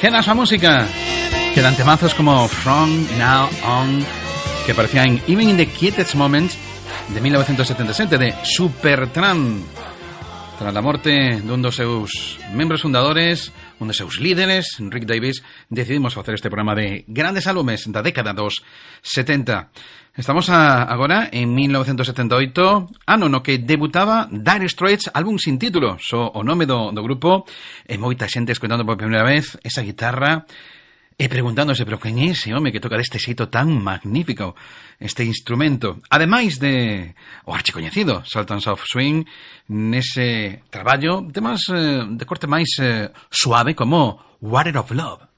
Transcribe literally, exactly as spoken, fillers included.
Queda esa música. Quedan temazos como From Now On, que aparecía en Even in the Quietest Moments de mil novecientos setenta e sete, de Supertramp. Tras la morte dun dos seus membros fundadores, un dos seus líderes, Rick Davies, decidimos facer este programa de grandes álbumes da década dos setenta. Estamos a, agora en mil novecientos setenta e oito, ano no que debutaba Dire Straits, álbum sin título, só o nome do, do grupo, e moita xente escoitando por primeira vez esa guitarra e preguntándose, pero quen é ese home que toca deste xeito tan magnífico este instrumento? Ademais de o archicoñecido Sultans of Swing, nese traballo temas eh, de corte máis eh, suave como Water of Love.